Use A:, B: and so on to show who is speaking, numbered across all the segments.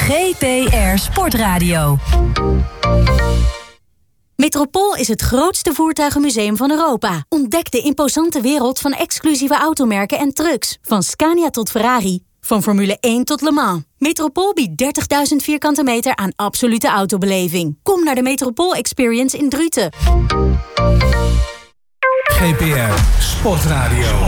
A: GPR Sportradio.
B: Metropool is het grootste voertuigenmuseum van Europa. Ontdek de imposante wereld van exclusieve automerken en trucks. Van Scania tot Ferrari. Van Formule 1 tot Le Mans. Metropool biedt 30.000 vierkante meter aan absolute autobeleving. Kom naar de Metropool Experience in Druten.
C: GPR Sportradio.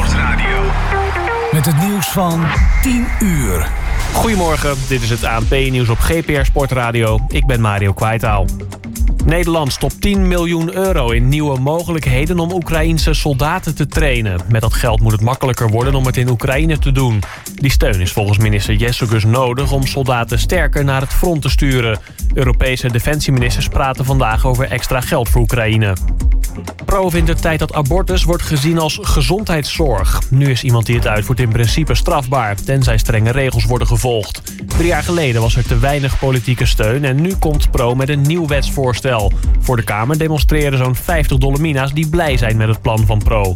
C: Met het nieuws van 10 uur.
D: Goedemorgen, dit is het ANP-nieuws op GPR Sportradio. Ik ben Mario Kwaitaal. Nederland stopt 10 miljoen euro in nieuwe mogelijkheden om Oekraïense soldaten te trainen. Met dat geld moet het makkelijker worden om het in Oekraïne te doen. Die steun is volgens minister Jessegus nodig om soldaten sterker naar het front te sturen. Europese defensieministers praten vandaag over extra geld voor Oekraïne. Pro vindt het tijd dat abortus wordt gezien als gezondheidszorg. Nu is iemand die het uitvoert in principe strafbaar, tenzij strenge regels worden gevolgd. 3 jaar geleden was er te weinig politieke steun en nu komt Pro met een nieuw wetsvoorstel. Voor de Kamer demonstreren zo'n 50 Dolomina's die blij zijn met het plan van Pro.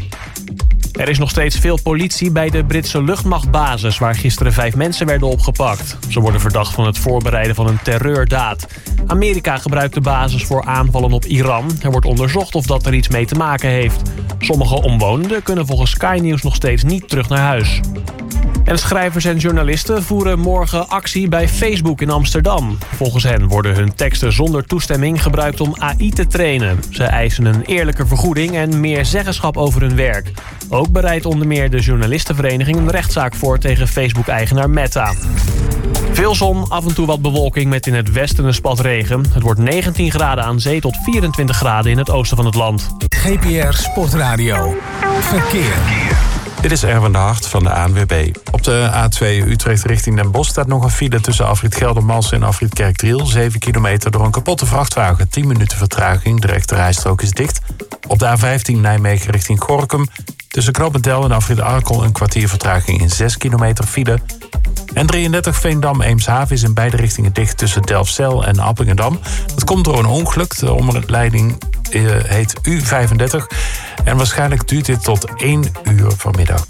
D: Er is nog steeds veel politie bij de Britse luchtmachtbasis, waar gisteren 5 mensen werden opgepakt. Ze worden verdacht van het voorbereiden van een terreurdaad. Amerika gebruikt de basis voor aanvallen op Iran. Er wordt onderzocht of dat er iets mee te maken heeft. Sommige omwonenden kunnen volgens Sky News nog steeds niet terug naar huis. En schrijvers en journalisten voeren morgen actie bij Facebook in Amsterdam. Volgens hen worden hun teksten zonder toestemming gebruikt om AI te trainen. Ze eisen een eerlijke vergoeding en meer zeggenschap over hun werk. Ook bereidt onder meer de journalistenvereniging een rechtszaak voor tegen Facebook-eigenaar Meta. Veel zon, af en toe wat bewolking met in het westen een spat regen. Het wordt 19 graden aan zee tot 24 graden in het oosten van het land.
C: GPR Sportradio. Verkeer.
E: Dit is Erwin de Hart van de ANWB. Op de A2 Utrecht richting Den Bosch staat nog een file tussen afrit Geldermalsen en afrit Kerkdriel. 7 kilometer door een kapotte vrachtwagen. 10 minuten vertraging, de rechterrijstrook is dicht. Op de A15 Nijmegen richting Gorinchem. Tussen Knoopend-Del en afrit Arkel een kwartier vertraging in 6 kilometer file. En 33 Veendam-Eemshaven is in beide richtingen dicht tussen Delfzijl en Appingedam. Dat komt door een ongeluk. De omleiding heet U35. En waarschijnlijk duurt dit tot 1 uur vanmiddag.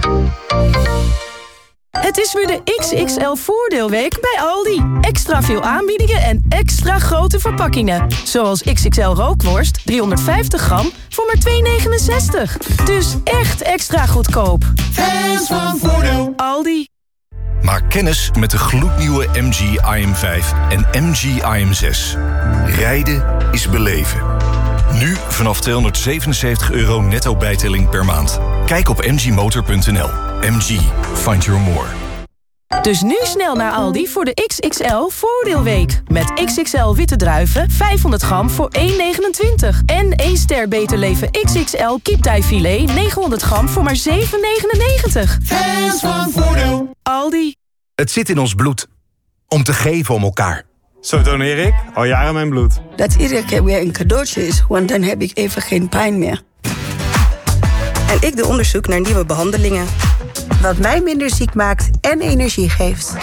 F: Het is weer de XXL voordeelweek bij Aldi. Extra veel aanbiedingen en extra grote verpakkingen. Zoals XXL rookworst, 350 gram, voor maar €2,69. Dus echt extra goedkoop.
G: Fans van Voordeel.
F: Aldi.
H: Maak kennis met de gloednieuwe MG IM5 en MG IM6. Rijden is beleven. Nu vanaf €277 netto bijtelling per maand. Kijk op mgmotor.nl. MG, find your more.
F: Dus nu snel naar Aldi voor de XXL voordeelweek. Met XXL witte druiven, 500 gram voor €1,29. En 1 ster Beter Leven XXL kieptijfilet, 900 gram voor maar €7,99.
G: Fans van Voordeel.
F: Aldi.
I: Het zit in ons bloed. Om te geven om elkaar.
J: Zo doneer ik al jaren mijn bloed.
K: Dat iedere keer weer een cadeautje is, want dan heb ik even geen pijn meer. En ik doe onderzoek naar nieuwe behandelingen.
L: Wat mij minder ziek maakt en energie geeft.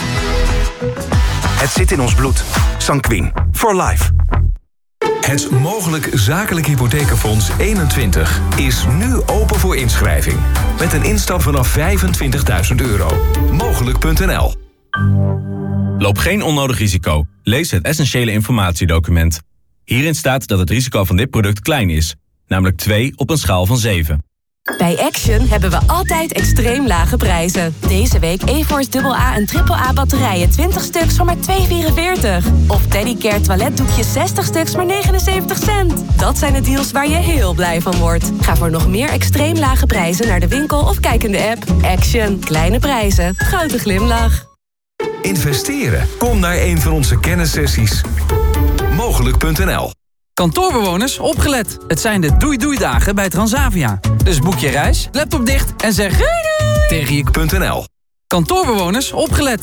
I: Het zit in ons bloed. Sanquin. For life.
M: Het Mogelijk Zakelijk Hypothekenfonds 21 is nu open voor inschrijving. Met een instap vanaf €25.000. Mogelijk.nl.
N: Loop geen onnodig risico. Lees het essentiële informatiedocument. Hierin staat dat het risico van dit product klein is. Namelijk 2 op een schaal van 7.
A: Bij Action hebben we altijd extreem lage prijzen. Deze week EFORCE AA en AAA batterijen 20 stuks voor maar €2,44. Of Teddycare toiletdoekjes 60 stuks maar 79 cent. Dat zijn de deals waar je heel blij van wordt. Ga voor nog meer extreem lage prijzen naar de winkel of kijk in de app. Action. Kleine prijzen. Grote glimlach.
M: Investeren? Kom naar een van onze kennissessies. Mogelijk.nl.
O: Kantoorbewoners, opgelet. Het zijn de doei-doei-dagen bij Transavia. Dus boek je reis, laptop dicht en zeg doei doei tegen je...
M: .nl.
O: Kantoorbewoners, opgelet.